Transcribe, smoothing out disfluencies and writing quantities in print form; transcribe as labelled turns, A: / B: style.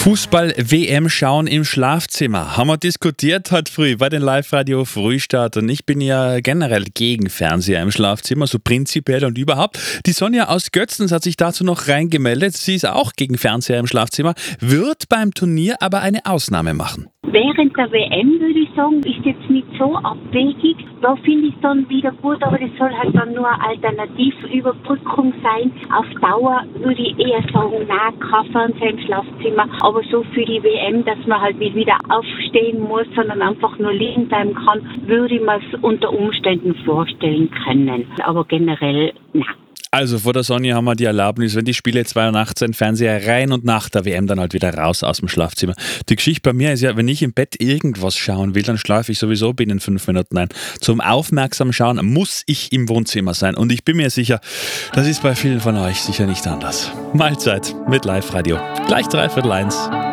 A: Fußball-WM schauen im Schlafzimmer. Haben wir diskutiert heute früh bei den Live-Radio-Frühstart. Und ich bin ja generell gegen Fernseher im Schlafzimmer, so prinzipiell und überhaupt. Die Sonja aus Götzens hat sich dazu noch reingemeldet. Sie ist auch gegen Fernseher im Schlafzimmer, wird beim Turnier aber eine Ausnahme machen.
B: Während der WM würde ich sagen, ist jetzt nicht so abwegig. Da finde ich es dann wieder gut, aber das soll halt dann nur eine Alternativüberbrückung sein. Auf Dauer würde ich eher sagen, nein, kein Fernseher im Schlafzimmer. Aber so für die WM, dass man halt nicht wieder aufstehen muss, sondern einfach nur liegen bleiben kann, würde ich mir es unter Umständen vorstellen können. Aber generell, nein.
A: Also vor der Sonja haben wir die Erlaubnis, wenn die Spiele 2018 Fernseher rein und nach der WM dann halt wieder raus aus dem Schlafzimmer. Die Geschichte bei mir ist ja, wenn ich im Bett irgendwas schauen will, dann schlafe ich sowieso binnen 5 Minuten ein. Zum aufmerksam Schauen muss ich im Wohnzimmer sein. Und ich bin mir sicher, das ist bei vielen von euch sicher nicht anders. Mahlzeit mit Live-Radio. Gleich 1:03.